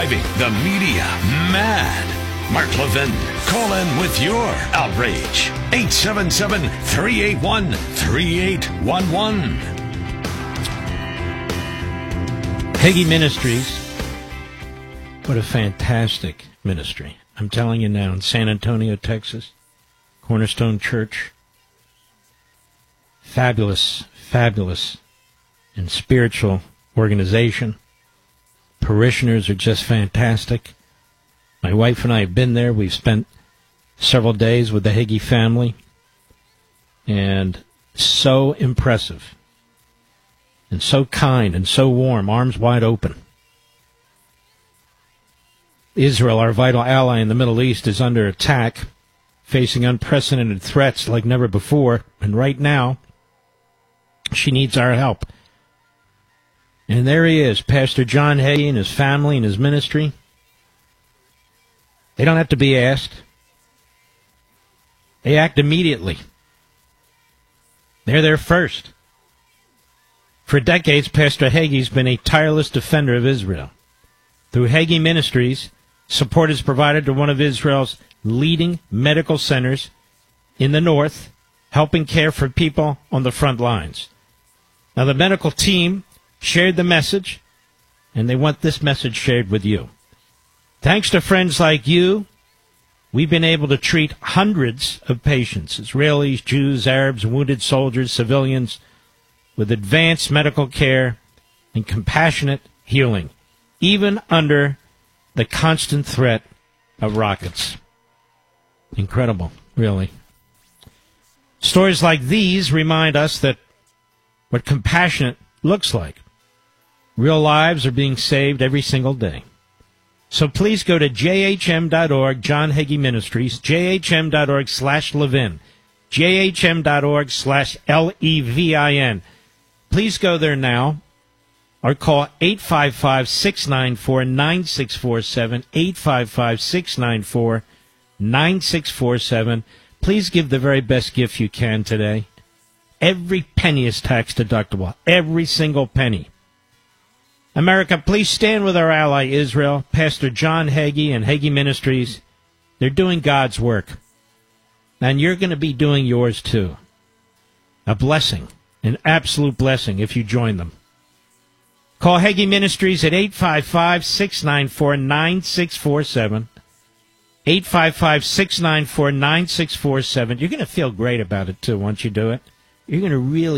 driving the media mad. Mark Levin, call in with your outrage. 877-381-3811. Hagee Ministries, what a fantastic ministry. I'm telling you now, in San Antonio, Texas, Cornerstone Church, fabulous, fabulous and spiritual organization. Parishioners are just fantastic. My wife and I have been there. We've spent several days with the Hagee family, and so impressive, and so kind, and so warm, arms wide open. Israel, our vital ally in the Middle East, is under attack, facing unprecedented threats like never before, and right now, she needs our help. And there he is, Pastor John Hagee and his family and his ministry. They don't have to be asked. They act immediately. They're there first. For decades, Pastor Hagee's been a tireless defender of Israel. Through Hagee Ministries, support is provided to one of Israel's leading medical centers in the north, helping care for people on the front lines. Now, the medical team shared the message, and they want this message shared with you. Thanks to friends like you, we've been able to treat hundreds of patients, Israelis, Jews, Arabs, wounded soldiers, civilians, with advanced medical care and compassionate healing, even under the constant threat of rockets. Incredible, really. Stories like these remind us that what compassionate looks like. Real lives are being saved every single day. So please go to jhm.org, John Hagee Ministries, jhm.org/Levin, jhm.org/Levin. Please go there now or call 855-694-9647, 855-694-9647. Please give the very best gift you can today. Every penny is tax deductible, every single penny. America, please stand with our ally Israel, Pastor John Hagee and Hagee Ministries. They're doing God's work, and you're going to be doing yours too. A blessing, an absolute blessing if you join them. Call Hagee Ministries at 855-694-9647, 855-694-9647. You're going to feel great about it too once you do it. You're going to really